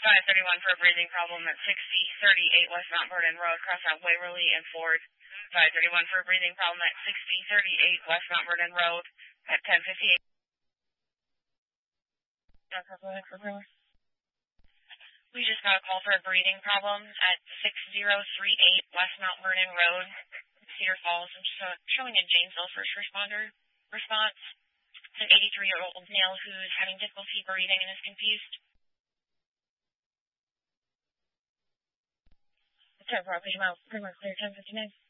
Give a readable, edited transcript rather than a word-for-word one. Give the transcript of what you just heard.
531 for a breathing problem at 6038 West Mount Vernon Road, cross out Waverly and Ford. 531 for a breathing problem at 6038 West Mount Vernon Road at 1058. Go ahead for brewer. We just got a call for a breathing problem at 6038 West Mount Vernon Road, Cedar Falls. I'm just showing a Janesville first responder response. It's an 83-year-old male who's having difficulty breathing and is confused. It's our property mile, pretty much clear 1059.